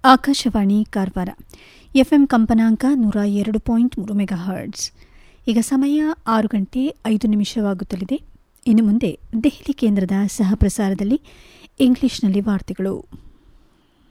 Akashvani Karwar FM ಕಂಪನಾಂಕ 102.3 megahertz. ಈಗ ಸಮಯ 6:05 ಇನ್ನು ಮುಂದೆ ದೆಹಲಿ ಕೇಂದ್ರದ ಸಹ ಪ್ರಸಾರದಲ್ಲಿ ಇಂಗ್ಲಿಷ್ನಲ್ಲಿ ವಾರ್ತೆಗಳು.